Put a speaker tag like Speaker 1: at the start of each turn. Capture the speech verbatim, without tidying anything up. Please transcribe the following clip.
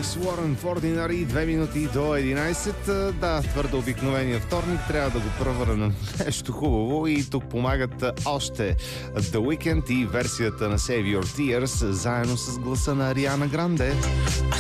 Speaker 1: Alex Warren в Ordinary, две минути до единайсет. Да, твърдо обикновения вторник, трябва да го превърнем в нещо хубаво и тук помагат още The Weeknd и версията на Save Your Tears, заедно с гласа на Ариана Гранде.